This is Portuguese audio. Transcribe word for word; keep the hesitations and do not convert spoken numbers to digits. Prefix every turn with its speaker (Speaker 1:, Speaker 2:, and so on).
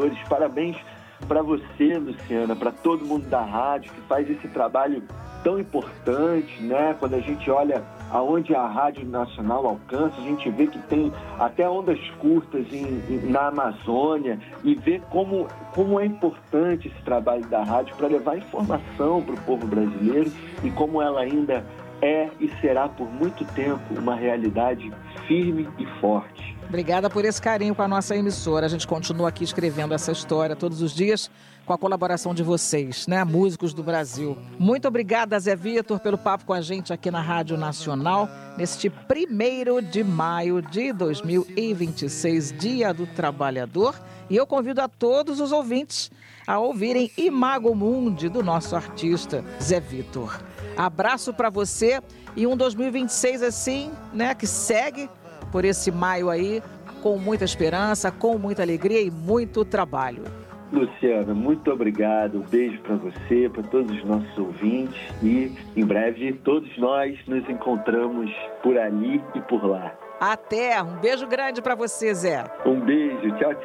Speaker 1: trabalhadores. Parabéns para você, Luciana, para todo mundo da rádio que faz esse trabalho tão importante, né? Quando a gente olha aonde a Rádio Nacional alcança, a gente vê que tem até ondas curtas em, em, na Amazônia, e vê como, como é importante esse trabalho da rádio para levar informação para o povo brasileiro, e como ela ainda é e será por muito tempo uma realidade firme e forte.
Speaker 2: Obrigada por esse carinho com a nossa emissora. A gente continua aqui escrevendo essa história todos os dias com a colaboração de vocês, né? Músicos do Brasil. Muito obrigada, Zé Vitor, pelo papo com a gente aqui na Rádio Nacional, neste primeiro de maio de dois mil e vinte e seis, Dia do Trabalhador. E eu convido a todos os ouvintes a ouvirem Imago Mundi, do nosso artista Zé Vitor. Abraço para você e um dois mil e vinte e seis assim, né, que segue por esse maio aí, com muita esperança, com muita alegria e muito trabalho.
Speaker 1: Luciana, muito obrigado. Um beijo para você, para todos os nossos ouvintes, e em breve todos nós nos encontramos por ali e por lá.
Speaker 2: Até! Um beijo grande para você, Zé.
Speaker 1: Um beijo, tchau, tchau.